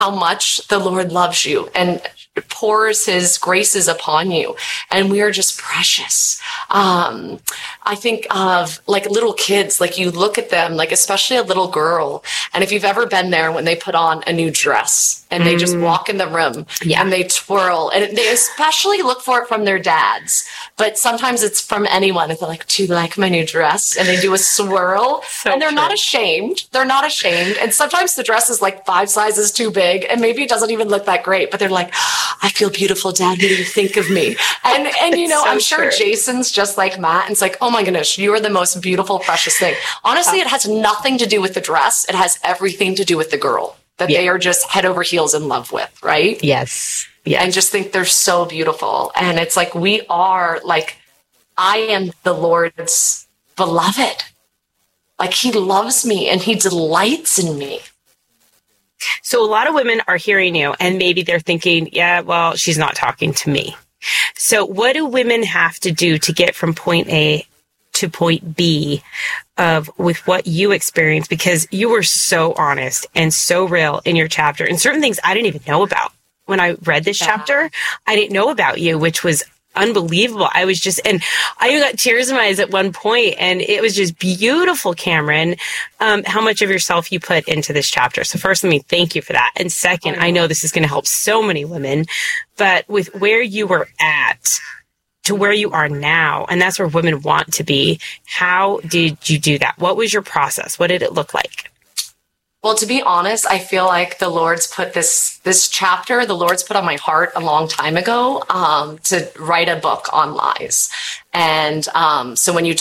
how much the Lord loves you and pours his graces upon you. And we are just precious. I think of like little kids, like you look at them, like especially a little girl. And if you've ever been there when they put on a new dress and they just walk in the room and they twirl, and they especially look for it from their dads, but sometimes it's from anyone. And they're like, do you like my new dress? And they do a swirl and they're not ashamed. They're not ashamed. And sometimes the dress is like 5 sizes too big and maybe it doesn't even look that great, but they're like, I feel beautiful, Dad. What do you think of me? And you know, I'm sure Jason's just like Matt. And it's like, oh my goodness, you are the most beautiful, precious thing. Honestly, it has nothing to do with the dress. It has everything to do with the girl that they are just head over heels in love with, right? Yes. Yes. And just think they're so beautiful. And it's like, we are like, I am the Lord's beloved. Like he loves me and he delights in me. So a lot of women are hearing you and maybe they're thinking, yeah, well, she's not talking to me. So what do women have to do to get from point A to point B with what you experienced? Because you were so honest and so real in your chapter, and certain things I didn't even know about. When I read this chapter, I didn't know about you, which was unbelievable. I was just, and I got tears in my eyes at one point, and it was just beautiful, Cameron, how much of yourself you put into this chapter. So first, let me thank you for that. And second, I know this is going to help so many women, but with where you were at to where you are now, and that's where women want to be, how did you do that? What was your process? What did it look like? Well, to be honest, I feel like the Lord's put this chapter, the Lord's put on my heart a long time ago, to write a book on lies. And, so when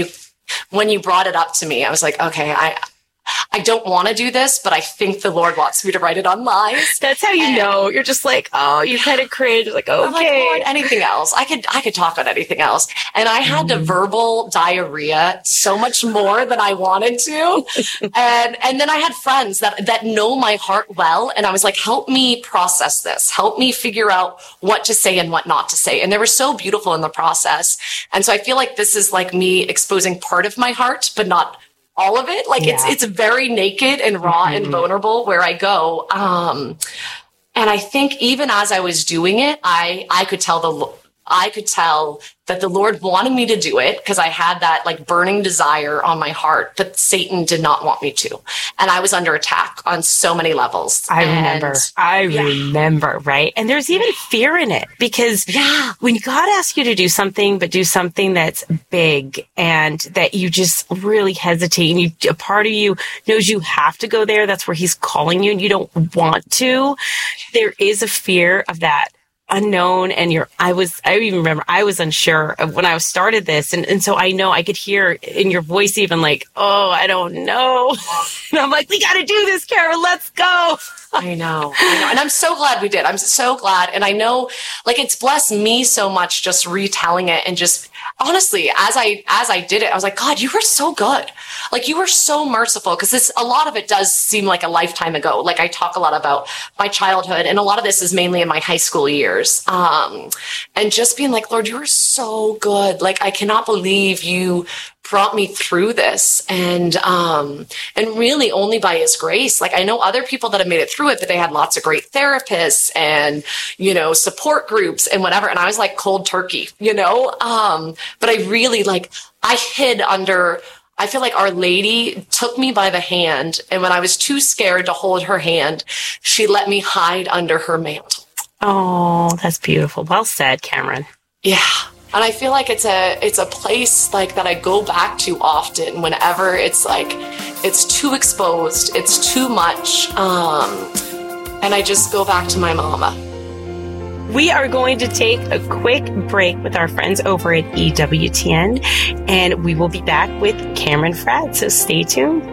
you brought it up to me, I was like, okay, I don't want to do this, but I think the Lord wants me to write it on lies. That's how you know. You're just like, oh, you kind of cringe. Like, okay. I'm like, Lord, anything else. I could talk on anything else. And I had the verbal diarrhea so much more than I wanted to. And then I had friends that know my heart well. And I was like, help me process this. Help me figure out what to say and what not to say. And they were so beautiful in the process. And so I feel like this is like me exposing part of my heart, but not all of it. Like it's very naked and raw and vulnerable where I go. And I think even as I was doing it, I could tell that the Lord wanted me to do it because I had that like burning desire on my heart, but Satan did not want me to. And I was under attack on so many levels. I remember, right? And there's even fear in it because when God asks you to do something, but do something that's big and that you just really hesitate, and a part of you knows you have to go there. That's where he's calling you and you don't want to. There is a fear of that unknown. And I even remember I was unsure of when I started this. And so I know I could hear in your voice even like, oh, I don't know. And I'm like, we got to do this, Kara. Let's go. I know. And I'm so glad we did. I'm so glad. And I know like it's blessed me so much just retelling it and just honestly, as I did it, I was like, God, you were so good. Like you were so merciful because a lot of it does seem like a lifetime ago. Like I talk a lot about my childhood and a lot of this is mainly in my high school years. And just being like, Lord, you were so good. Like I cannot believe you brought me through this and really only by his grace. Like I know other people that have made it through it, but they had lots of great therapists and, support groups and whatever. And I was like cold turkey, but I really I hid under, I feel like Our Lady took me by the hand. And when I was too scared to hold her hand, she let me hide under her mantle. Oh, that's beautiful. Well said, Cameron. Yeah. And I feel like it's a place like that I go back to often whenever it's like, it's too exposed, it's too much. And I just go back to my mama. We are going to take a quick break with our friends over at EWTN, and we will be back with Cameron Fradd. So stay tuned.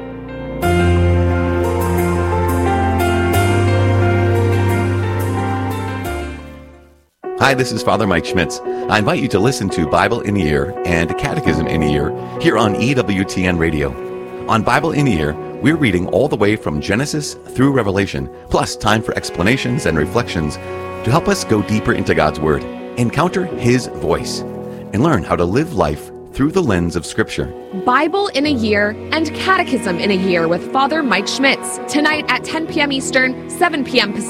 Hi, this is Father Mike Schmitz. I invite you to listen to Bible in a Year and Catechism in a Year here on EWTN Radio. On Bible in a Year, we're reading all the way from Genesis through Revelation, plus time for explanations and reflections to help us go deeper into God's Word, encounter His voice, and learn how to live life through the lens of Scripture. Bible in a Year and Catechism in a Year with Father Mike Schmitz. Tonight at 10 p.m. Eastern, 7 p.m. Pacific.